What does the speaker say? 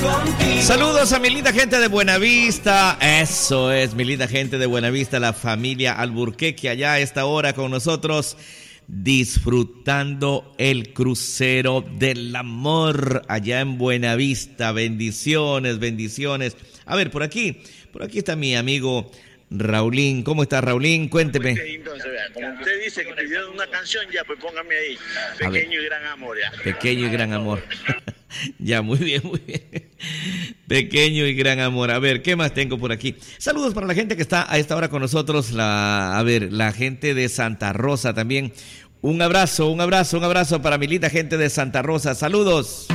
Saludos a mi linda gente de Buenavista. Eso es, mi linda gente de Buenavista, la familia Alburquerque allá a esta hora con nosotros, disfrutando el crucero del amor allá en Buenavista. Bendiciones, bendiciones. A ver, por aquí está mi amigo Raulín. ¿Cómo está, Raulín? Cuénteme. Entonces, vean, como usted dice que pidieron una canción, ya, pues póngame ahí. Pequeño y gran amor, ya. Pequeño y gran amor. Ya, muy bien, muy bien. Pequeño y gran amor. A ver, ¿qué más tengo por aquí? Saludos para la gente que está a esta hora con nosotros. La gente de Santa Rosa también. Un abrazo para mi linda gente de Santa Rosa. Saludos.